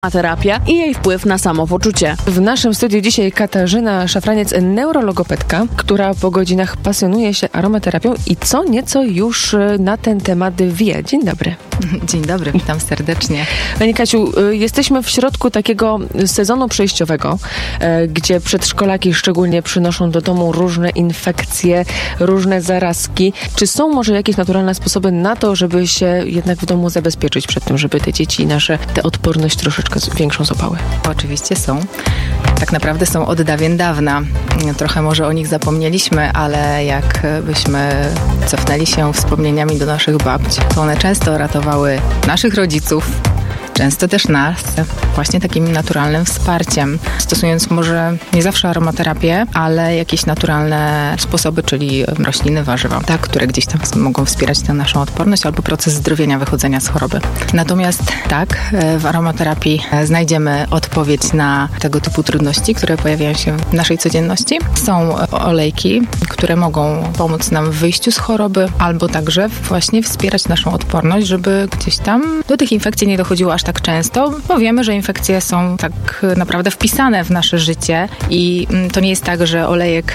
terapia i jej wpływ na samopoczucie. W naszym studiu dzisiaj Katarzyna Szafraniec, neurologopedka, która po godzinach pasjonuje się aromaterapią i co nieco już na ten temat wie. Dzień dobry. Dzień dobry, witam serdecznie. Pani Kasiu, jesteśmy w środku takiego sezonu przejściowego, gdzie przedszkolaki szczególnie przynoszą do domu różne infekcje, różne zarazki. Czy są może jakieś naturalne sposoby na to, żeby się jednak w domu zabezpieczyć przed tym, żeby te dzieci nasze tę odporność troszeczkę większą złapały? Oczywiście są. Tak naprawdę są od dawien dawna. Trochę może o nich zapomnieliśmy, ale jakbyśmy cofnęli się wspomnieniami do naszych babci, to one często ratowały naszych rodziców, często też nas, właśnie takim naturalnym wsparciem, stosując może nie zawsze aromaterapię, ale jakieś naturalne sposoby, czyli rośliny, warzywa, tak, które gdzieś tam mogą wspierać tę naszą odporność albo proces zdrowienia, wychodzenia z choroby. Natomiast tak, w aromaterapii znajdziemy odpowiedź na tego typu trudności, które pojawiają się w naszej codzienności. Są olejki, które mogą pomóc nam w wyjściu z choroby, albo także właśnie wspierać naszą odporność, żeby gdzieś tam do tych infekcji nie dochodziło aż tak często, bo wiemy, że infekcje są tak naprawdę wpisane w nasze życie i to nie jest tak, że olejek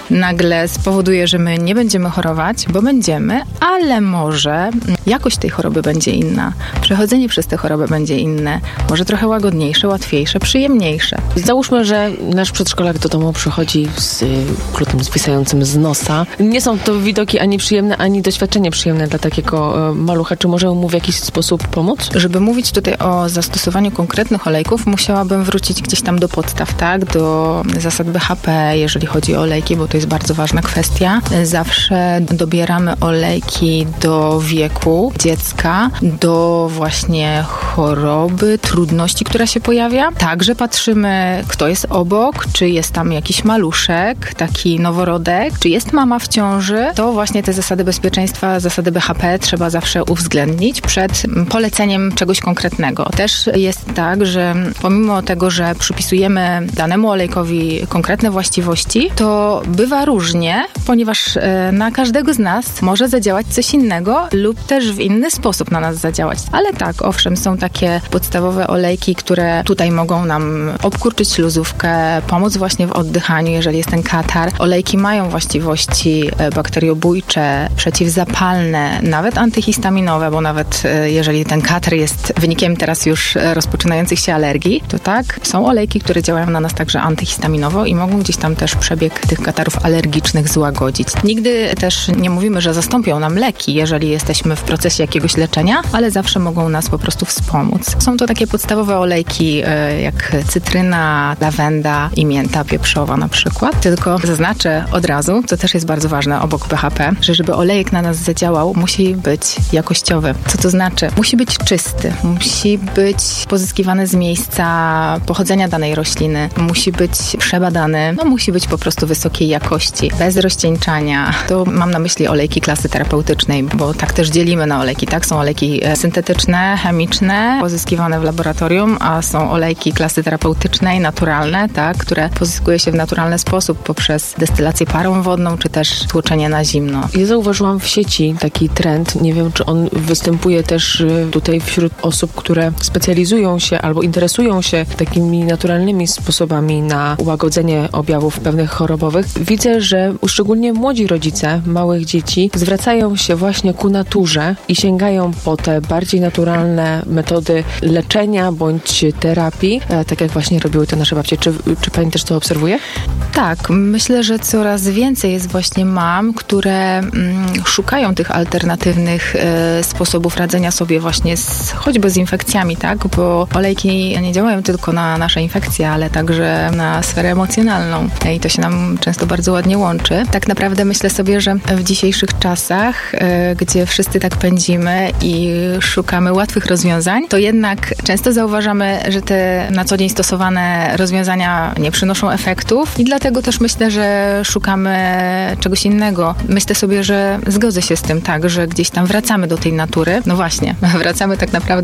nagle spowoduje, że my nie będziemy chorować, bo będziemy, ale może jakość tej choroby będzie inna. Przechodzenie przez tę chorobę będzie inne, może trochę łagodniejsze, łatwiejsze, przyjemniejsze. Załóżmy, że nasz przedszkolak do domu przychodzi z klutym zwisającym z nosa. Nie są to widoki ani przyjemne, ani doświadczenie przyjemne dla takiego malucha. Czy możemy mu w jakiś sposób pomóc? Żeby mówić tutaj o zastosowaniu konkretnych olejków, musiałabym wrócić gdzieś tam do podstaw, tak? Do zasad BHP, jeżeli chodzi o olejki, bo to jest bardzo ważna kwestia. Zawsze dobieramy olejki do wieku dziecka, do właśnie choroby, trudności, która się pojawia. Także patrzymy, kto jest obok, czy jest tam jakiś maluszek, taki noworodek, czy jest mama w ciąży. To właśnie te zasady bezpieczeństwa, zasady BHP trzeba zawsze uwzględnić przed poleceniem czegoś konkretnego. Też jest tak, że pomimo tego, że przypisujemy danemu olejkowi konkretne właściwości, to bywa różnie, ponieważ na każdego z nas może zadziałać coś innego lub też w inny sposób na nas zadziałać. Ale tak, owszem, są takie podstawowe olejki, które tutaj mogą nam obkurczyć śluzówkę, pomóc właśnie w oddychaniu, jeżeli jest ten katar. Olejki mają właściwości bakteriobójcze, przeciwzapalne, nawet antyhistaminowe, bo nawet jeżeli ten katar jest wynikiem teraz już rozpoczynających się alergii, to tak, są olejki, które działają na nas także antyhistaminowo i mogą gdzieś tam też przebieg tych katarów alergicznych złagodzić. Nigdy też nie mówimy, że zastąpią nam leki, jeżeli jesteśmy w procesie jakiegoś leczenia, ale zawsze mogą nas po prostu wspomóc. Są to takie podstawowe olejki jak cytryna, lawenda i mięta pieprzowa na przykład. Tylko zaznaczę od razu, co też jest bardzo ważne obok BHP, że żeby olejek na nas zadziałał, musi być jakościowy. Co to znaczy? Musi być czysty, musi być pozyskiwany z miejsca pochodzenia danej rośliny, musi być przebadany, musi być po prostu wysokiej jakości, bez rozcieńczania. To mam na myśli olejki klasy terapeutycznej, bo tak też dzielimy na olejki, tak? Są olejki syntetyczne, chemiczne, pozyskiwane w laboratorium, a są olejki klasy terapeutycznej, naturalne, tak? Które pozyskuje się w naturalny sposób poprzez destylację parą wodną, czy też tłoczenie na zimno. Ja zauważyłam w sieci taki trend, nie wiem, czy on występuje też tutaj wśród osób, które specjalizują się albo interesują się takimi naturalnymi sposobami na łagodzenie objawów pewnych chorobowych. Widzę, że szczególnie młodzi rodzice małych dzieci zwracają się właśnie ku naturze i sięgają po te bardziej naturalne metody leczenia bądź terapii, tak jak właśnie robiły to nasze babcie. Czy pani też to obserwuje? Tak, myślę, że coraz więcej jest właśnie mam, które szukają tych alternatywnych sposobów radzenia sobie właśnie choćby z infekcjami, tak? Bo olejki nie działają tylko na nasze infekcje, ale także na sferę emocjonalną i to się nam często bardzo ładnie łączy. Tak naprawdę myślę sobie, że w dzisiejszych czasach, gdzie wszyscy tak pędzimy i szukamy łatwych rozwiązań, to jednak często zauważamy, że te na co dzień stosowane rozwiązania nie przynoszą efektów i dlatego też myślę, że szukamy czegoś innego. Myślę sobie, że zgodzę się z tym, tak, że gdzieś tam wracamy do tej natury. No właśnie, wracamy tak naprawdę do tego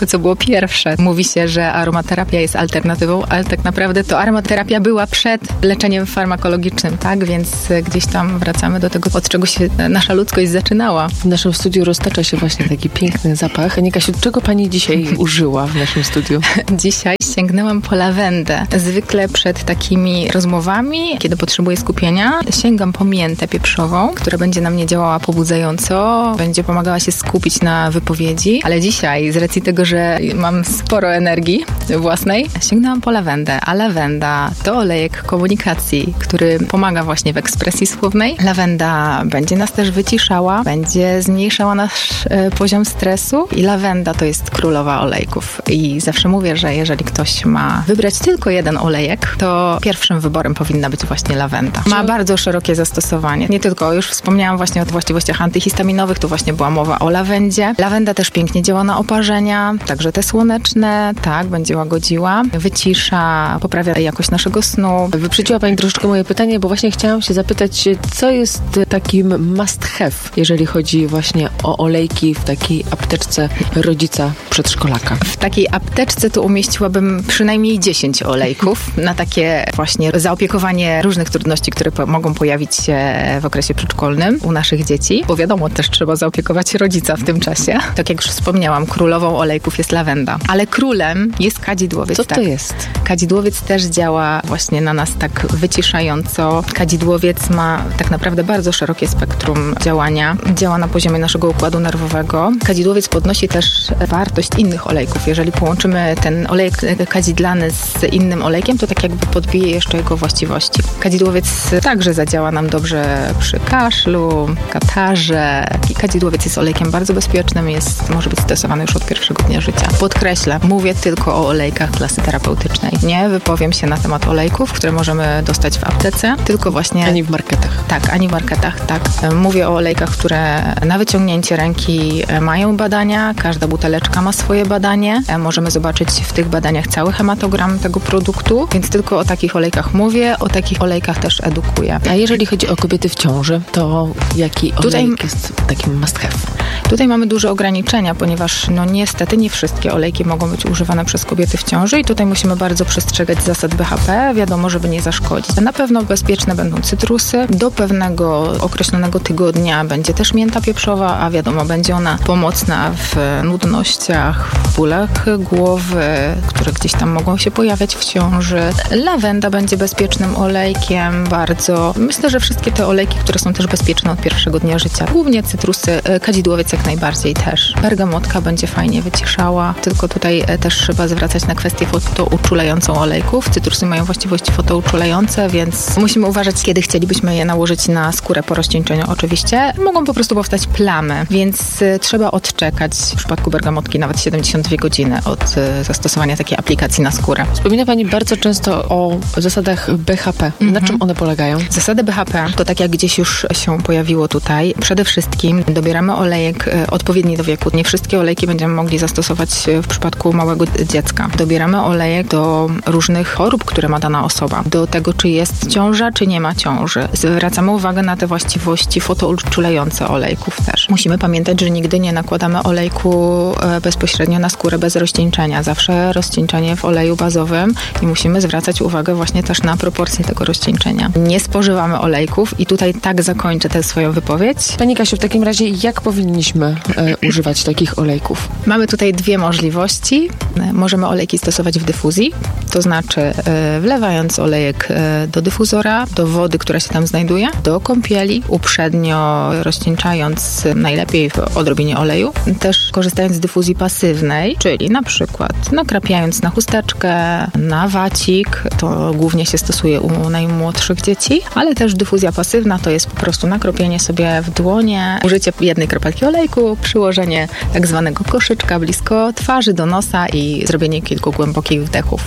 co było pierwsze. Mówi się, że aromaterapia jest alternatywą, ale tak naprawdę to aromaterapia była przed leczeniem farmakologicznym, tak? Więc gdzieś tam wracamy do tego, od czego się nasza ludzkość zaczynała. W naszym studiu roztacza się właśnie taki piękny zapach. Pani Kasiu, czego pani dzisiaj użyła w naszym studiu? Dzisiaj sięgnęłam po lawendę. Zwykle przed takimi rozmowami, kiedy potrzebuję skupienia, sięgam po miętę pieprzową, która będzie na mnie działała pobudzająco, będzie pomagała się skupić na wypowiedzi, ale dzisiaj z racji tego, że mam sporo energii własnej, sięgnęłam po lawendę, a lawenda to olejek komunikacji, który pomaga właśnie w ekspresji słownej. Lawenda będzie nas też wyciszała, będzie zmniejszała nasz poziom stresu i lawenda to jest królowa olejków. I zawsze mówię, że jeżeli ktoś ma wybrać tylko jeden olejek, to pierwszym wyborem powinna być właśnie lawenda. Ma bardzo szerokie zastosowanie. Nie tylko, już wspomniałam właśnie o właściwościach antyhistaminowych, tu właśnie była mowa o lawendzie. Lawenda też pięknie działa na oparzenia, także te słoneczne, tak, będzie łagodziła, wycisza, poprawia jakość naszego snu. Wyprzedziła pani troszeczkę moje pytanie, bo właśnie chciałam się zapytać, co jest takim must have, jeżeli chodzi właśnie o olejki w takiej apteczce rodzica przedszkolaka? W takiej apteczce to umieściłabym przynajmniej 10 olejków na takie właśnie zaopiekowanie różnych trudności, które mogą pojawić się w okresie przedszkolnym u naszych dzieci, bo wiadomo, też trzeba zaopiekować rodzica w tym czasie. Tak jak już wspomniałam, królową olejków jest lawenda, ale królem jest kadzidłowiec. Co to jest? Kadzidłowiec też działa właśnie na nas tak wyciszająco. Kadzidłowiec ma tak naprawdę bardzo szerokie spektrum działania. Działa na poziomie naszego układu nerwowego. Kadzidłowiec podnosi też wartość innych olejków. Jeżeli połączymy ten olejek kadzidlany z innym olejkiem, to tak jakby podbije jeszcze jego właściwości. Kadzidłowiec także zadziała nam dobrze przy kaszlu, katarze. I kadzidłowiec jest olejkiem bardzo bezpiecznym, może być stosowany już od pierwszego dnia życia. Podkreślę, mówię tylko o olejkach klasy terapeutycznej. Nie wypowiem się na temat olejków, które możemy dostać w aptece, tylko właśnie... Ani w marketach. Tak, ani w marketach, tak. Mówię o olejkach, które na wyciągnięcie ręki mają badania, każda buteleczka ma swoje badanie. Możemy zobaczyć w tych badaniach cały hematogram tego produktu, więc tylko o takich olejkach mówię, o takich olejkach też edukuję. A jeżeli chodzi o kobiety w ciąży, to jaki olejek jest takim must have? Tutaj mamy duże ograniczenia, ponieważ niestety nie wszystkie olejki mogą być używane przez kobiety w ciąży i tutaj musimy bardzo przestrzegać zasad BHP, wiadomo, żeby nie zaszkodzić. Na pewno bezpieczne będą cytrusy, do pewnego określonego tygodnia będzie też mięta pieprzowa, a wiadomo, będzie ona pomocna w nudnościach, w bólach głowy, które gdzieś tam mogą się pojawiać w ciąży. Lawenda będzie bezpiecznym olejkiem bardzo. Myślę, że wszystkie te olejki, które są też bezpieczne od pierwszego dnia życia. Głównie cytrusy, kadzidłowiec jak najbardziej też. Bergamotka będzie fajnie wyciszała, tylko tutaj też trzeba zwracać na kwestię fotouczulającą olejków. Cytrusy mają właściwości fotouczulające, więc musimy uważać, kiedy chcielibyśmy je nałożyć na skórę po rozcieńczeniu. Oczywiście mogą po prostu powstać plamy, więc trzeba odczekać w przypadku bergamotki nawet 72 godziny od zastosowania takiej aplikacji na skórę. Wspomina pani bardzo często o zasadach BHP. Na czym one polegają? Zasady BHP to tak jak gdzieś już się pojawiło tutaj. Przede wszystkim dobieramy olejek odpowiedni do wieku. Nie wszystkie olejki będziemy mogli zastosować w przypadku małego dziecka. Dobieramy olejek do różnych chorób, które ma dana osoba. Do tego, czy jest ciąża, czy nie ma ciąży. Zwracamy uwagę na te właściwości fotouczulające olejków też. Musimy pamiętać, że nigdy nie nakładamy olejku bezpośrednio na skórę bez rozcieńczenia. Zawsze rozcieńczenie w oleju bazowym i musimy zwracać uwagę właśnie też na proporcje tego rozcieńczenia. Nie spożywamy olejków i tutaj tak zakończę tę swoją wypowiedź. Pani Kasiu, w takim razie jak powinniśmy używać takich olejków? Mamy tutaj dwie możliwości. Możemy olejki stosować w dyfuzji, to znaczy wlewając olejek do dyfuzora, do wody, która się tam znajduje, do kąpieli, uprzednio rozcieńczając najlepiej w odrobinie oleju. Też korzystając z dyfuzji pasywnej, czyli na przykład nakrapiając na chusteczkę, na wacik, to głównie się stosuje u najmłodszych dzieci, ale też dyfuzja pasywna to jest po prostu nakropienie sobie w dłonie, użycie jednej kropelki olejku, przyłożenie tak zwanego koszyczka blisko twarzy do nosa i zrobienie kilku głębokich wdechów.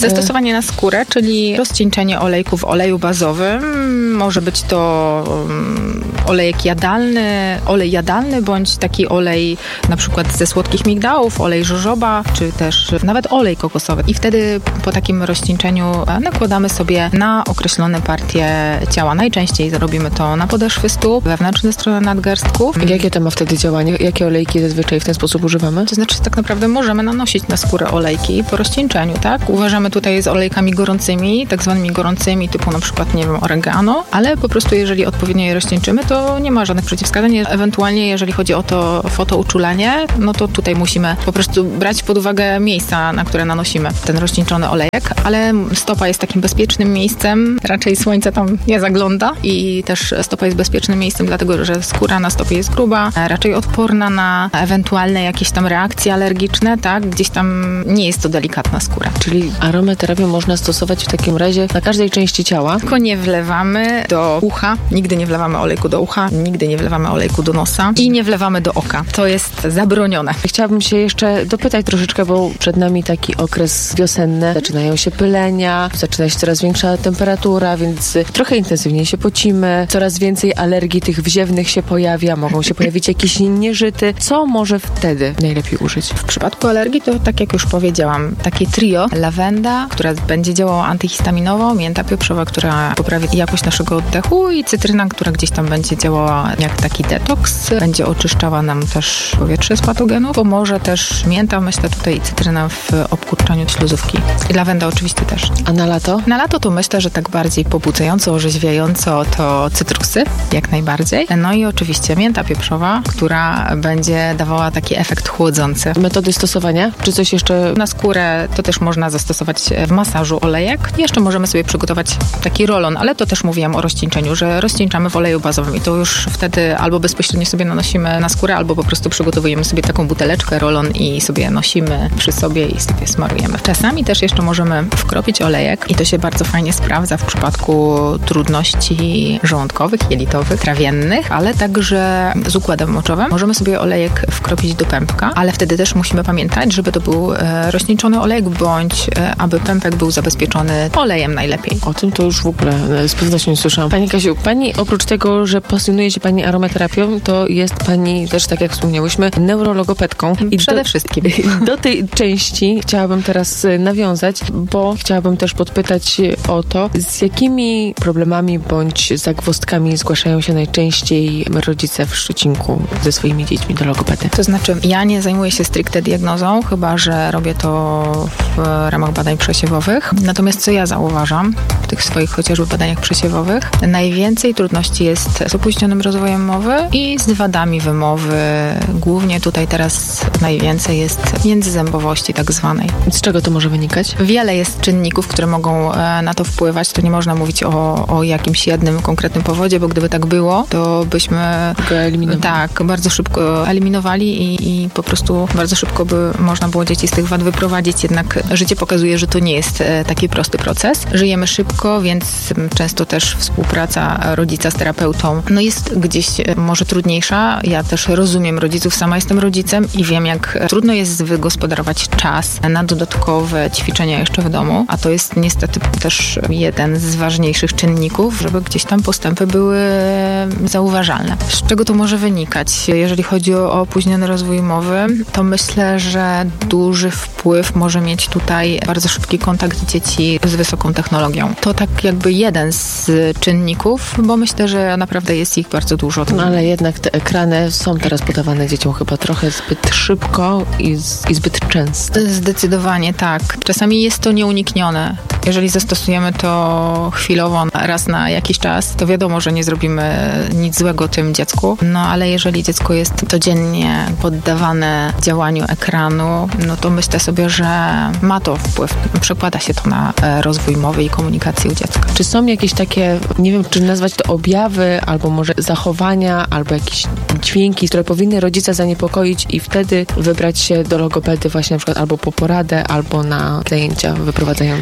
Zastosowanie na skórę, czyli rozcieńczenie olejku w oleju bazowym. Może być to olej jadalny, bądź taki olej na przykład ze słodkich migdałów, olej żożoba, czy też nawet olej kokosowy. I wtedy po takim rozcieńczeniu nakładamy sobie na określone partie ciała. Najczęściej robimy to na podeszwy stóp, wewnętrzne strony nadgarstków. Jakie to ma wtedy działanie? Jakie olejki zazwyczaj w ten sposób używamy? To znaczy tak naprawdę możemy nanosić na skórę olejki po rozcieńczeniu, tak? Uważamy tutaj z olejkami gorącymi, tak zwanymi gorącymi, typu na przykład, nie wiem, oregano, ale po prostu jeżeli odpowiednio je rozcieńczymy, to nie ma żadnych przeciwwskazań. Ewentualnie jeżeli chodzi o to fotouczulanie, no to tutaj musimy po prostu brać pod uwagę miejsca, na które nanosimy ten rozcieńczony olejek, ale stopa jest takim bezpiecznym miejscem, raczej słońce tam nie zagląda i też stopa jest bezpiecznym miejscem, dlatego że skóra na stopie jest gruba, raczej odporna na ewentualne jakieś tam reakcje alergiczne, tak? Gdzieś tam nie jest to delikatna skóra. Czyli aromaterapię można stosować w takim razie na każdej części ciała? Tylko nie wlewamy do ucha, nigdy nie wlewamy olejku do ucha, nigdy nie wlewamy olejku do nosa i nie wlewamy do oka. To jest zabronione. Chciałabym się jeszcze dopytać troszeczkę, bo przed nami taki okres wiosenny, zaczynają się pylenia, zaczyna się coraz większa temperatura, więc trochę intensywniej się pocimy, coraz więcej alergii tych wziewnych się pojawia, mogą się pojawić jakieś nieżyty. Co może wtedy najlepiej użyć? W przypadku alergii to, tak jak już powiedziałam, takie trio: lawenda, która będzie działała antyhistaminowo, mięta pieprzowa, która poprawi jakość naszego oddechu, i cytryna, która gdzieś tam będzie działała jak taki detoks, będzie oczyszczała nam też powietrze z patogenów. Pomoże też mięta, myślę tutaj, i cytryna w obkurczaniu śluzówki. I lawenda oczywiście też. A na lato? Na lato to myślę, że tak bardziej pobudzająco, orzeźwiająco to cytrusy, jak najbardziej. No i oczywiście mięta pieprzowa, która będzie dawała taki efekt chłodzący. Metody stosowania? Czy coś jeszcze? Na skórę to też można zastosować w masażu olejek. Jeszcze możemy sobie przygotować taki rolon, ale to też mówiłam o rozcieńczeniu, że rozcieńczamy w oleju bazowym i to już wtedy albo bezpośrednio sobie nanosimy na skórę, albo po prostu przygotowujemy sobie taką buteleczkę, rolon i sobie nosimy przy sobie i sobie smarujemy. Czasami też jeszcze możemy wkropić olejek i to się bardzo fajnie sprawdza w przypadku trudności żołądkowych, jelitowych, trawiennych, ale także z układem moczowym. Możemy sobie olejek wkropić do pępka, ale wtedy też musimy pamiętać, żeby to był rozcieńczony olejek, bądź aby pępek był zabezpieczony olejem najlepiej. O tym to już w ogóle z pewnością nie słyszałam. Pani Kasiu, pani oprócz tego, że pasjonuje się pani aromaterapią, to jest pani też, tak jak wspomniałyśmy, neurologopedką. I przede wszystkim. Do tej części chciałabym teraz nawiązać, bo chciałabym też podpytać o to, z jakimi problemami bądź zagwozdkami zgłaszają się najczęściej rodzice w Szczecinku ze swoimi dziećmi do logopedy. To znaczy, ja nie zajmuję się stricte diagnozą, chyba że robię to w ramach badań przesiewowych. Natomiast co ja zauważam w tych swoich chociażby badaniach przesiewowych, najwięcej trudności jest z opóźnionym rozwojem mowy i z wadami wymowy. Głównie tutaj teraz najwięcej jest międzyzębowości tak zwanej. Z czego to może wynikać? Wiele jest czynników, które mogą na to wpływać. To nie można mówić o jakimś jednym konkretnym powodzie, bo gdyby tak było, to byśmy go eliminowali. Tak, bardzo szybko eliminowali i po prostu bardzo szybko by można było dzieci z tych wad wyprowadzić. Jednak życie pokazuje, że to nie jest taki prosty proces. Żyjemy szybko, więc często też współpraca rodzica z terapeutą jest gdzieś może trudniejsza. Ja też rozumiem rodziców, sama jestem rodzicem i wiem, jak trudno jest wygospodarować czas na dodatkowe ćwiczenia jeszcze w domu, a to jest niestety też jeden z ważniejszych czynników, żeby gdzieś tam postępy były zauważalne. Z czego to może wynikać? Jeżeli chodzi o opóźniony rozwój mowy, to myślę, że duży wpływ może mieć tutaj bardzo szybki kontakt dzieci z wysoką technologią. To tak jakby jeden z czynników, bo myślę, że naprawdę jest ich bardzo dużo. No ale jednak te ekrany są teraz podawane dzieciom chyba trochę zbyt szybko i zbyt często. Zdecydowanie tak. Czasami jest to nieuniknione. Jeżeli zastosujemy to chwilowo, raz na jakiś czas, to wiadomo, że nie zrobimy nic złego tym dziecku, ale jeżeli dziecko jest codziennie poddawane działaniu ekranu, to myślę sobie, że ma to wpływ. Przekłada się to na rozwój mowy i komunikacji u dziecka. Czy są jakieś takie, nie wiem, czy nazwać to objawy, albo może zachowania, albo jakieś dźwięki, które powinny rodzica zaniepokoić i wtedy wybrać się do logopedy właśnie na przykład albo po poradę, albo na zajęcia wyprowadzające? Ja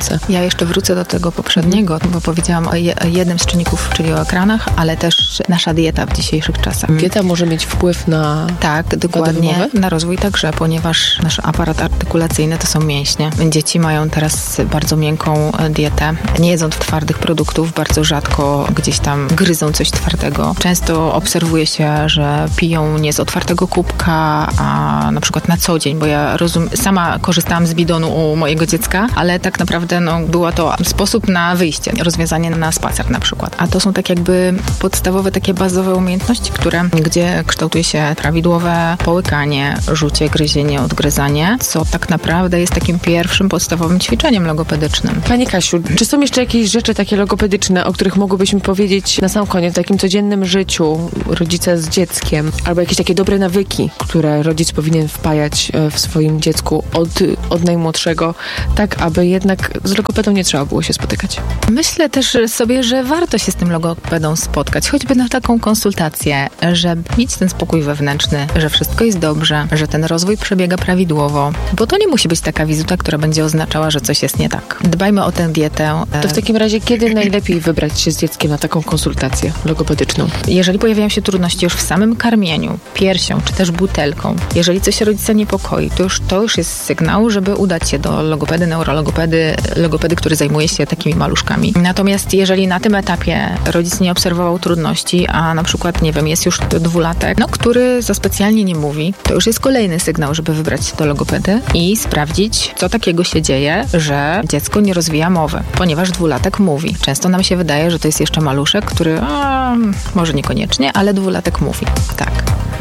jeszcze wrócę do tego poprzedniego, bo powiedziałam o jednym z czynników, czyli o ekranach, ale też nasza dieta w dzisiejszych czasach. Dieta może mieć wpływ na... Tak, dokładnie. Na rozwój także, ponieważ nasz aparat artykulacyjny to są mięśnie. Dzieci mają teraz bardzo miękką dietę. Nie jedzą twardych produktów, bardzo rzadko gdzieś tam gryzą coś twardego. Często obserwuje się, że piją nie z otwartego kubka, a na przykład na co dzień, bo ja sama korzystałam z bidonu u mojego dziecka, ale tak naprawdę była to sposób na wyjście, rozwiązanie na spacer na przykład. A to są tak jakby podstawowe, takie bazowe umiejętności, gdzie kształtuje się prawidłowe połykanie, rzucie, gryzienie, odgryzanie, co tak naprawdę jest takim pierwszym podstawowym ćwiczeniem logopedycznym. Pani Kasiu, czy są jeszcze jakieś rzeczy takie logopedyczne, o których mogłybyśmy powiedzieć na sam koniec, w takim codziennym życiu rodzica z dzieckiem, albo jakieś takie dobre nawyki, które rodzic powinien wpajać w swoim dziecku od najmłodszego, tak aby jednak z logopedą nie trzeba było się spotykać? Myślę też sobie, że warto się z tym logopedą spotkać, choćby na taką konsultację, żeby mieć ten spokój wewnętrzny, że wszystko jest dobrze, że ten rozwój przebiega prawidłowo, bo to nie musi być taka wizyta, która będzie oznaczała, że coś jest nie tak. Dbajmy o tę dietę. To w takim razie kiedy najlepiej wybrać się z dzieckiem na taką konsultację logopedyczną? Jeżeli pojawiają się trudności już w samym karmieniu, piersią, czy też butelką, jeżeli coś rodzica niepokoi, to już jest sygnał, żeby udać się do logopedy, logopedy, który zajmuje się takimi maluszkami. Natomiast jeżeli na tym etapie rodzic nie obserwował trudności, a na przykład, nie wiem, jest już 2-latek, który za specjalnie nie mówi, to już jest kolejny sygnał, żeby wybrać się do logopedy i sprawdzić, co takiego się dzieje, że dziecko nie rozwija mowy, ponieważ 2-latek mówi. Często nam się wydaje, że to jest jeszcze maluszek, który może niekoniecznie, ale 2-latek mówi. Tak.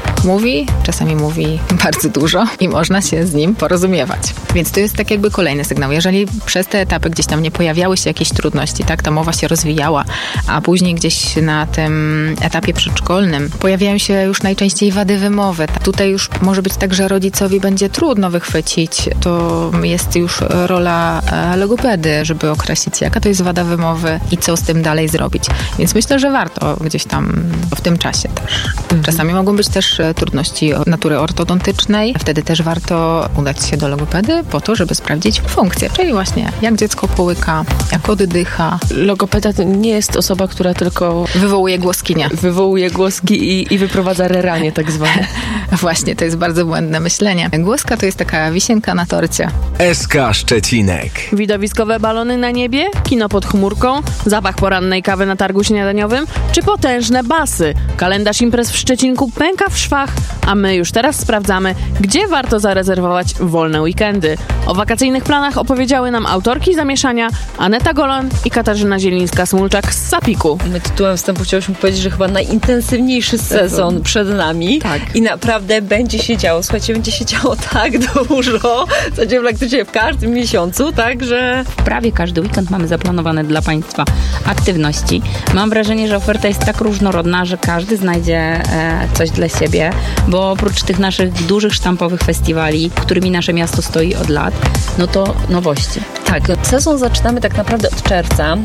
Mówi, czasami mówi bardzo dużo i można się z nim porozumiewać. Więc to jest tak jakby kolejny sygnał. Jeżeli przez te etapy gdzieś tam nie pojawiały się jakieś trudności, tak, ta mowa się rozwijała, a później gdzieś na tym etapie przedszkolnym pojawiają się już najczęściej wady wymowy. Tutaj już może być tak, że rodzicowi będzie trudno wychwycić. To jest już rola logopedy, żeby określić, jaka to jest wada wymowy i co z tym dalej zrobić. Więc myślę, że warto gdzieś tam w tym czasie też. Czasami mogą być też trudności natury ortodontycznej. Wtedy też warto udać się do logopedy po to, żeby sprawdzić funkcję, czyli właśnie jak dziecko połyka, jak oddycha. Logopeda to nie jest osoba, która tylko wywołuje głoskinie. Wywołuje głoski i wyprowadza reranie tak zwane. Właśnie, to jest bardzo błędne myślenie. Głoska to jest taka wisienka na torcie. SK Szczecinek. Widowiskowe balony na niebie, kino pod chmurką, zapach porannej kawy na targu śniadaniowym, czy potężne basy. Kalendarz imprez w Szczecinku pęka w szwach, a my już teraz sprawdzamy, gdzie warto zarezerwować wolne weekendy. O wakacyjnych planach opowiedziały nam autorki Zamieszania, Aneta Golan i Katarzyna Zielińska-Smulczak z Sapiku. My tytułem wstępu chciałyśmy powiedzieć, że chyba najintensywniejszy sezon przed nami. Tak. I naprawdę będzie się działo. Słuchajcie, będzie się działo tak dużo, codziennie praktycznie w każdym miesiącu, także prawie każdy weekend mamy zaplanowane dla Państwa aktywności. Mam wrażenie, że oferta jest tak różnorodna, że każdy znajdzie coś dla siebie, bo oprócz tych naszych dużych sztampowych festiwali, którymi nasze miasto stoi od lat, no to nowości. tak, sezon zaczynamy tak naprawdę od czerwca,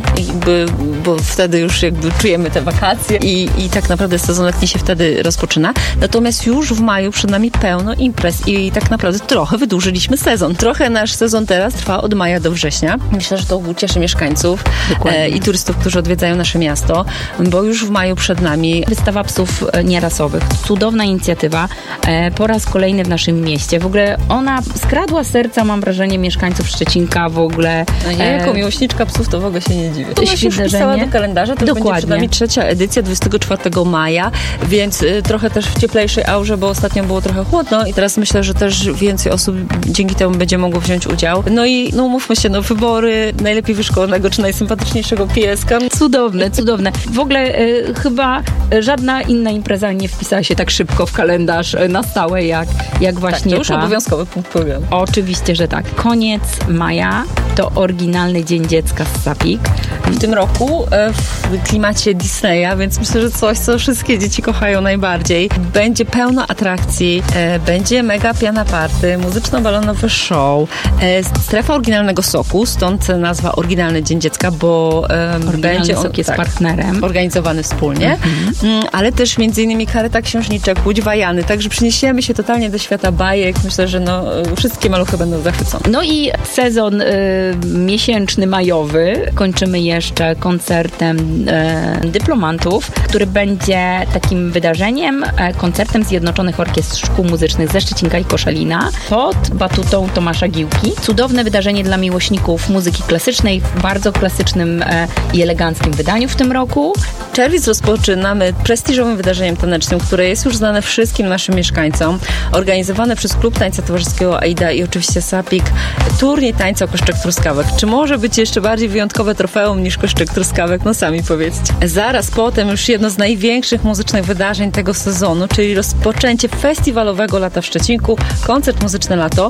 bo wtedy już jakby czujemy te wakacje i tak naprawdę sezon letni się wtedy rozpoczyna. Natomiast już w maju przed nami pełno imprez i tak naprawdę trochę wydłużyliśmy sezon. Trochę nasz sezon teraz trwa od maja do września. Myślę, że to ucieszy mieszkańców i turystów, którzy odwiedzają nasze miasto, bo już w maju przed nami Wystawa psów nierasowych. Cudowna inicjatywa. Po raz kolejny w naszym mieście. W ogóle ona skradła serca, mam wrażenie, mieszkańców Szczecinka w ogóle. Ja jako miłośniczka psów to w ogóle się nie dziwię. To już wpisała do kalendarza, to Dokładnie. będzie przed nami 3. edycja 24 maja, więc trochę też w cieplejszej aurze, bo ostatnio było trochę chłodno i teraz myślę, że też więcej osób dzięki temu będzie mogło wziąć udział. No i mówmy się, wybory najlepiej wyszkolonego czy najsympatyczniejszego pieska. Cudowne, cudowne. W ogóle chyba żadna inna impreza nie wpisała się tak szybko w kalendarz na stałe, jak właśnie to już ta. obowiązkowy punkt programu. Oczywiście, że tak. Koniec maja to oryginalny Dzień Dziecka z Sapik. w tym roku w klimacie Disneya, więc myślę, że coś, co wszystkie dzieci kochają najbardziej. Będzie pełno atrakcji, będzie mega piana party, muzyczno-balonowy show, strefa oryginalnego soku, stąd nazwa Oryginalny Dzień Dziecka, bo będzie on sok jest partnerem. Organizowany wspólnie, ale też między innymi kareta księżniczek, Łódź Wajany, także przeniesiemy się totalnie do świata bajek. Myślę, że wszystkie maluchy będą zachwycone. No i sezon miesięczny, majowy kończymy jeszcze koncertem dyplomantów, który będzie takim wydarzeniem, koncertem Zjednoczonych Orkiestr Szkół Muzycznych ze Szczecinka i Koszalina pod batutą Tomasza Giłki. Cudowne wydarzenie dla miłośników muzyki klasycznej w bardzo klasycznym i eleganckim wydaniu w tym roku. Czerwiec rozpoczynamy prestiżowym wydarzeniem tanecznym, które jest już znane wszystkim naszym mieszkańcom. Organizowane przez Klub Tańca Towarzyskiego AIDA i oczywiście SAPIK turniej tańca Koszczek Truskawek. Czy może być jeszcze bardziej wyjątkowe trofeum niż Koszczek Truskawek? No sami powiedzcie. Zaraz potem już jedno z największych muzycznych wydarzeń tego sezonu, czyli rozpoczęcie festiwalowego lata w Szczecinku, koncert Muzyczne Lato.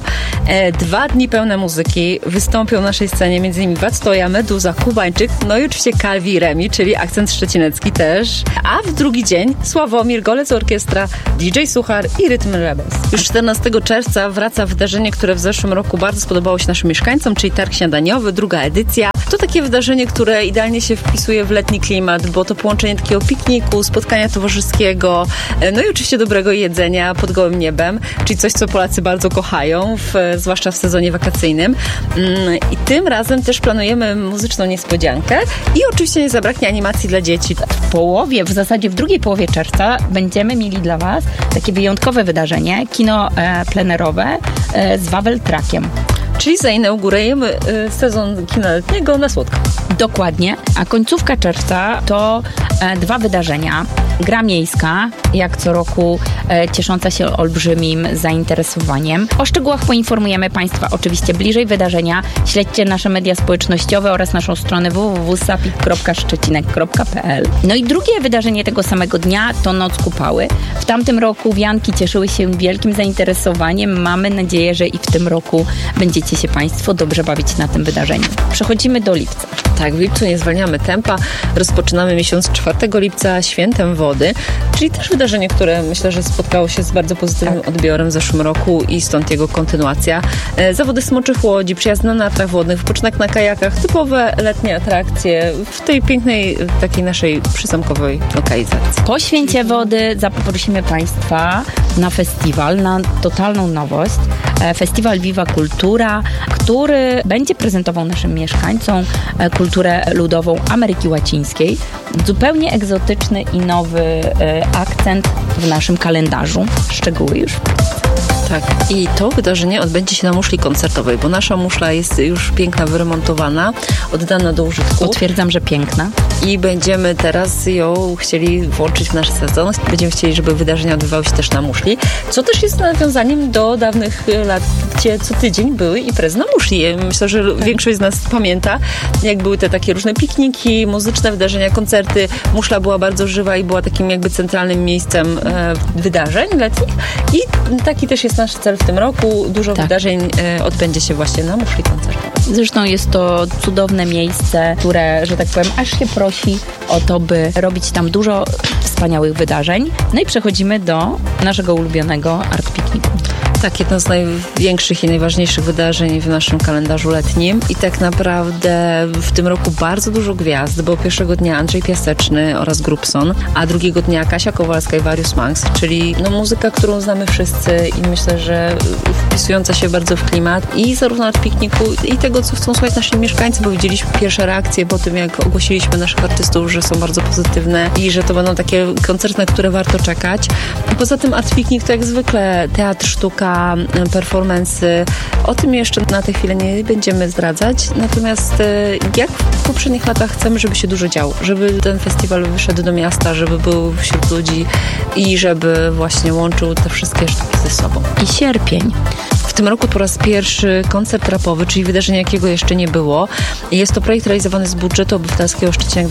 2 dni pełne muzyki. Wystąpią na naszej scenie m.in. Wactoja, Meduza, Kubańczyk, no i oczywiście Calvi i Remi, czyli akcent szczecinecki też. A w drugi dzień Sławomir, Golec Orkiestra, DJ Suchar i Rytm Rebels. Już 14 czerwca wraca wydarzenie, które w zeszłym roku bardzo spodobało się naszym mieszkańcom, czyli Targ Śniadaniowy, 2. edycja. To takie wydarzenie, które idealnie się wpisuje w letni klimat, bo to połączenie takiego pikniku, spotkania towarzyskiego, no i oczywiście dobrego jedzenia pod gołym niebem, czyli coś, co Polacy bardzo kochają, zwłaszcza w sezonie wakacyjnym. I tym razem też planujemy muzyczną niespodziankę i oczywiście nie zabraknie animacji dla dzieci. W zasadzie w drugiej połowie czerwca będziemy mieli dla Was takie wyjątkowe wydarzenie, kino plenerowe z Wawel Trackiem. Czyli zainaugurujemy sezon kina letniego na słodko. Dokładnie, a końcówka czerwca to 2 wydarzenia. Gra miejska, jak co roku ciesząca się olbrzymim zainteresowaniem. O szczegółach poinformujemy Państwa oczywiście bliżej wydarzenia. Śledźcie nasze media społecznościowe oraz naszą stronę www.sapik.szczecinek.pl. No i drugie wydarzenie tego samego dnia to Noc Kupały. W tamtym roku wianki cieszyły się wielkim zainteresowaniem. Mamy nadzieję, że i w tym roku będziecie się Państwo dobrze bawić na tym wydarzeniu. Przechodzimy do lipca. Tak, w lipcu nie zwalniamy tempa. Rozpoczynamy miesiąc 4 lipca Świętem Wody, czyli też wydarzenie, które myślę, że spotkało się z bardzo pozytywnym odbiorem w zeszłym roku i stąd jego kontynuacja. Zawody smoczych łodzi, przyjazd na nartach wodnych, wypoczynek na kajakach, typowe letnie atrakcje w tej pięknej, takiej naszej przysamkowej lokalizacji. Po Święcie Wody zaprosimy Państwa na festiwal, na totalną nowość. Festiwal Viva Kultura, który będzie prezentował naszym mieszkańcom kulturę ludową Ameryki Łacińskiej. Zupełnie egzotyczny i nowy akcent w naszym kalendarzu. Szczegóły już wkrótce. Tak. I to wydarzenie odbędzie się na muszli koncertowej, bo nasza muszla jest już piękna, wyremontowana, oddana do użytku. Potwierdzam, że piękna. I będziemy teraz ją chcieli włączyć w nasz sezon. Będziemy chcieli, żeby wydarzenia odbywały się też na muszli, co też jest nawiązaniem do dawnych lat, gdzie co tydzień były imprezy na muszli. Myślę, że większość z nas pamięta, jak były te takie różne pikniki, muzyczne wydarzenia, koncerty. Muszla była bardzo żywa i była takim jakby centralnym miejscem wydarzeń letnich. I taki też jest nasz cel w tym roku. Dużo wydarzeń odbędzie się właśnie na muszli koncertowej. Zresztą jest to cudowne miejsce, które, że tak powiem, aż się prosi o to, by robić tam dużo wspaniałych wydarzeń. No i przechodzimy do naszego ulubionego Art Picnicu. Tak, jedno z największych i najważniejszych wydarzeń w naszym kalendarzu letnim i tak naprawdę w tym roku bardzo dużo gwiazd, bo pierwszego dnia Andrzej Piaseczny oraz Grubson, a drugiego dnia Kasia Kowalska i Various Monks, czyli muzyka, którą znamy wszyscy i myślę, że wpisująca się bardzo w klimat i zarówno Art Picnicu i tego, co chcą słuchać nasi mieszkańcy, bo widzieliśmy pierwsze reakcje po tym, jak ogłosiliśmy naszych artystów, że są bardzo pozytywne i że to będą takie koncerty, na które warto czekać. I poza tym Art Picnic to jak zwykle teatr, sztuka, performance. O tym jeszcze na tę chwilę nie będziemy zdradzać. Natomiast jak w poprzednich latach chcemy, żeby się dużo działo, żeby ten festiwal wyszedł do miasta, żeby był wśród ludzi i żeby właśnie łączył te wszystkie sztuki ze sobą. I sierpień. W tym roku po raz pierwszy koncert rapowy, czyli wydarzenie, jakiego jeszcze nie było. Jest to projekt realizowany z budżetu obywatelskiego Szczecinek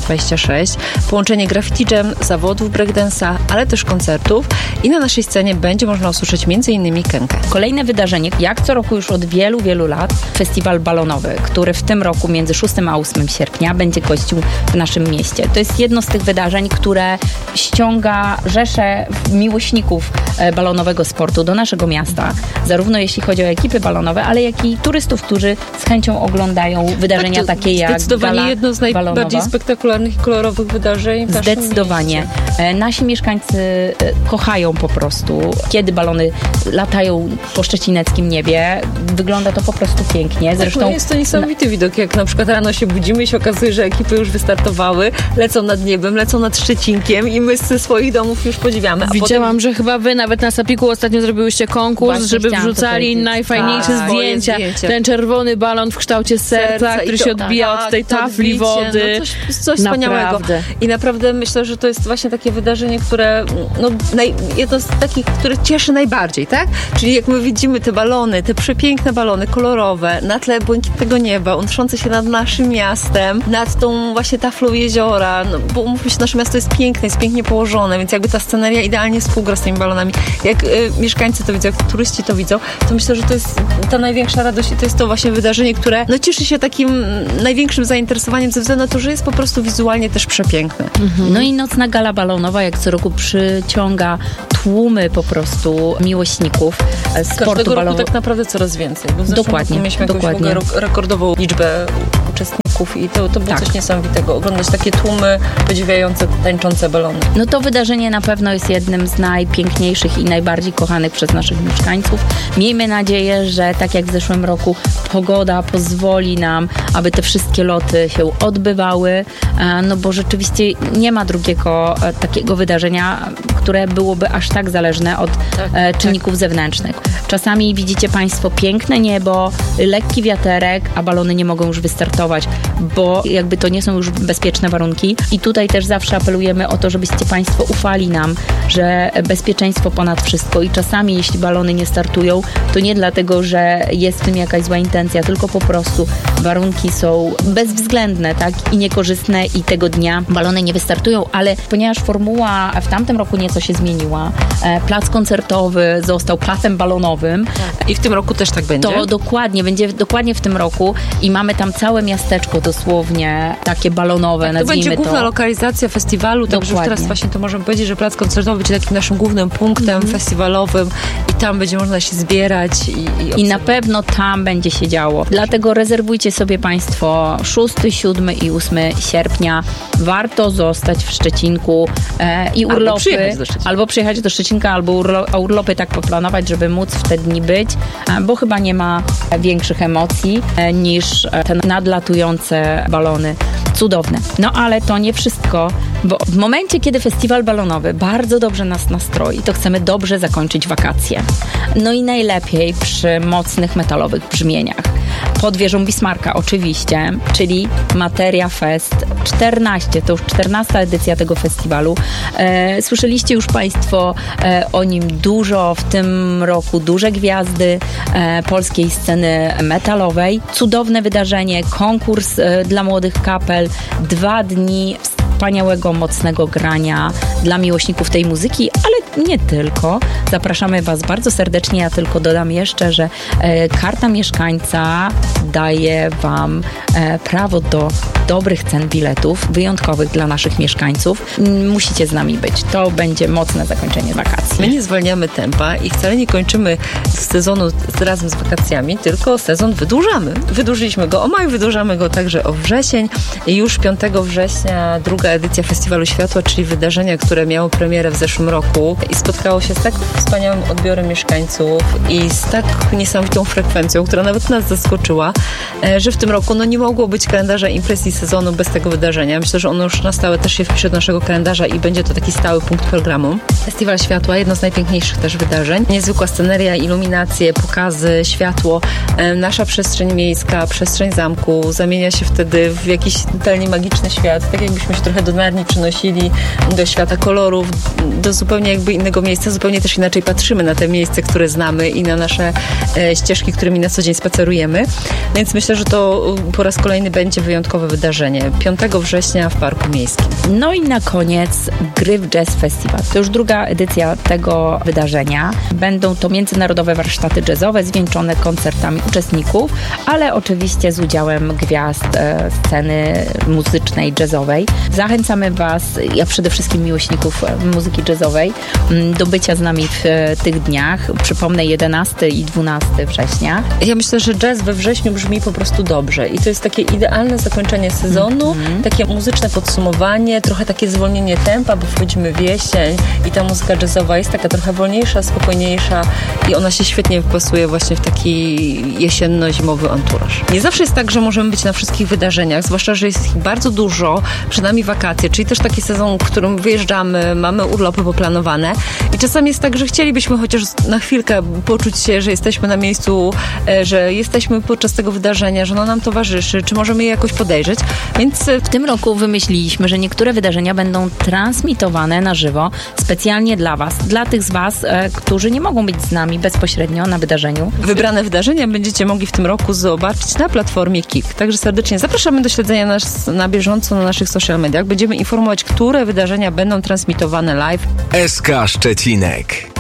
2026. Połączenie graffiti jam, zawodów breakdance'a, ale też koncertów. I na naszej scenie będzie można usłyszeć m.in. Kenkę. Kolejne wydarzenie, jak co roku już od wielu, wielu lat, festiwal balonowy, który w tym roku między 6 a 8 sierpnia będzie gościł w naszym mieście. To jest jedno z tych wydarzeń, które ściąga rzesze miłośników balonowego sportu do naszego miasta. Zarówno jeśli chodzi o ekipy balonowe, ale jak i turystów, którzy z chęcią oglądają wydarzenia takie jak zdecydowanie gala jedno z najbardziej balonowa. spektakularnych i kolorowych wydarzeń w naszym Zdecydowanie. mieście. Nasi mieszkańcy kochają po prostu, kiedy balony latają po szczecineckim niebie. Wygląda to po prostu pięknie. Zresztą No jest to niesamowity widok, jak na przykład rano się budzimy i się okazuje, że ekipy już wystartowały, lecą nad niebem, lecą nad Szczecinkiem i my ze swoich domów już podziwiamy. A Widziałam, że chyba wy nawet na Sapiku ostatnio zrobiłyście konkurs, Właśnie żeby chciałam to wrzucali powiedzieć. najfajniejsze Tak, zdjęcia. moje zdjęcie. Ten czerwony balon w kształcie serca, który się odbija od tej to tafli odbicie, wody. No coś wspaniałego. Naprawdę. I naprawdę myślę, że to jest właśnie takie wydarzenie, które jedno z takich, które cieszy najbardziej, tak? Czyli jak my widzimy te balony, te przepiękne balony kolorowe na tle błękitnego nieba, unoszące się nad naszym miastem, nad tą właśnie taflą jeziora, no, bo umówmy się, nasze miasto jest piękne, jest pięknie położone, więc jakby ta sceneria idealnie współgra z tymi balonami. Jak mieszkańcy to widzą, jak turyści to widzą, to myślę, że to jest ta największa radość i to jest to właśnie wydarzenie, które cieszy się takim największym zainteresowaniem ze względu na to, że jest po prostu wizualnie też przepiękne. No i nocna gala balonowa, jak co roku przyciąga tłumy po prostu miłośników sportu Każdego roku balonowego. tak naprawdę coraz więcej. Bo w zeszłym Dokładnie, roku mieliśmy dokładnie. jakąś rekordową liczbę uczestników i to było Tak. coś niesamowitego. Oglądać takie tłumy podziwiające, tańczące balony. No to wydarzenie na pewno jest jednym z najpiękniejszych i najbardziej kochanych przez naszych mieszkańców. Miejmy nadzieję, że tak jak w zeszłym roku pogoda pozwoli nam, aby te wszystkie loty się odbywały, no bo rzeczywiście nie ma drugiego takiego wydarzenia, które byłoby aż tak zależne od czynników zewnętrznych. Czasami widzicie Państwo piękne niebo, lekki wiaterek, a balony nie mogą już wystartować, bo jakby to nie są już bezpieczne warunki. I tutaj też zawsze apelujemy o to, żebyście Państwo ufali nam, że bezpieczeństwo ponad wszystko i czasami jeśli balony nie startują, to nie dlatego, że jest w tym jakaś zła intencja, tylko po prostu warunki są bezwzględne, tak, i niekorzystne i tego dnia balony nie wystartują, ale ponieważ formuła w tamtym roku nieco się zmieniła, plac koncertowy został placem balonowym. I w tym roku też tak będzie? To dokładnie, będzie dokładnie w tym roku i mamy tam całe miasteczko dosłownie takie balonowe, To nazwijmy będzie główna to. lokalizacja festiwalu, także już Dokładnie. teraz właśnie to możemy powiedzieć, że plac koncertowy będzie takim naszym głównym punktem festiwalowym i tam będzie można się zbierać I na pewno tam będzie się działo. Dlatego rezerwujcie sobie Państwo 6, 7 i 8 sierpnia. Warto zostać w Szczecinku i Albo urlopy. przyjechać do Szczecinka. Albo przyjechać do Szczecinka, albo urlopy tak poplanować, żeby móc w te dni być, bo chyba nie ma większych emocji niż te nadlatujące balony. Cudowne. No ale to nie wszystko, bo w momencie, kiedy festiwal balonowy bardzo dobrze nas nastroi, to chcemy dobrze zakończyć wakacje. No i najlepiej przy mocnych metalowych brzmieniach. Pod wieżą Bismarcka oczywiście, czyli Materia Fest 14, to już 14. edycja tego festiwalu. Słyszeliście już Państwo o nim dużo, w tym roku duże gwiazdy polskiej sceny metalowej. Cudowne wydarzenie, konkurs dla młodych kapel, 2 dni wspaniałego, mocnego grania dla miłośników tej muzyki, ale nie tylko. Zapraszamy Was bardzo serdecznie. Ja tylko dodam jeszcze, że karta mieszkańca daje Wam prawo do dobrych cen biletów, wyjątkowych dla naszych mieszkańców. Musicie z nami być. To będzie mocne zakończenie wakacji. My nie zwalniamy tempa i wcale nie kończymy sezonu razem z wakacjami, tylko sezon wydłużamy. Wydłużyliśmy go o maj, wydłużamy go także o wrzesień. I już 5 września druga edycja Festiwalu Światła, czyli wydarzenia, które miało premierę w zeszłym roku i spotkało się z tak wspaniałym odbiorem mieszkańców i z tak niesamowitą frekwencją, która nawet nas zaskoczyła, że w tym roku nie mogło być kalendarza imprez i sezonu bez tego wydarzenia. Myślę, że ono już na stałe też się wpisze do naszego kalendarza i będzie to taki stały punkt programu. Festiwal Światła, jedno z najpiękniejszych też wydarzeń. Niezwykła sceneria, iluminacje, pokazy, światło. Nasza przestrzeń miejska, przestrzeń zamku zamienia się wtedy w jakiś totalnie magiczny świat. Tak jakbyśmy się trochę do Narni przenosili, do świata kolorów, do zupełnie jakby jakby innego miejsca, zupełnie też inaczej patrzymy na te miejsce, które znamy i na nasze ścieżki, którymi na co dzień spacerujemy. Więc myślę, że to po raz kolejny będzie wyjątkowe wydarzenie. 5 września w Parku Miejskim. No i na koniec Gryf Jazz Festival. To już druga edycja tego wydarzenia. Będą to międzynarodowe warsztaty jazzowe zwieńczone koncertami uczestników, ale oczywiście z udziałem gwiazd sceny muzycznej, jazzowej. Zachęcamy Was, a przede wszystkim miłośników muzyki jazzowej, do bycia z nami w tych dniach. Przypomnę, 11 i 12 września. Ja myślę, że jazz we wrześniu brzmi po prostu dobrze i to jest takie idealne zakończenie sezonu, takie muzyczne podsumowanie, trochę takie zwolnienie tempa, bo wchodzimy w jesień i ta muzyka jazzowa jest taka trochę wolniejsza, spokojniejsza i ona się świetnie wpasuje właśnie w taki jesienno-zimowy anturaż. Nie zawsze jest tak, że możemy być na wszystkich wydarzeniach, zwłaszcza, że jest ich bardzo dużo, przed nami wakacje, czyli też taki sezon, w którym wyjeżdżamy, mamy urlopy poplanowane i czasami jest tak, że chcielibyśmy chociaż na chwilkę poczuć się, że jesteśmy na miejscu, że jesteśmy podczas tego wydarzenia, że ono nam towarzyszy, czy możemy je jakoś podejrzeć, więc w tym roku wymyśliliśmy, że niektóre wydarzenia będą transmitowane na żywo specjalnie dla Was, dla tych z Was, którzy nie mogą być z nami bezpośrednio na wydarzeniu. Wybrane wydarzenia będziecie mogli w tym roku zobaczyć na platformie KIK. Także serdecznie zapraszamy do śledzenia nas na bieżąco na naszych social mediach. Będziemy informować, które wydarzenia będą transmitowane live. SK Szczecinek.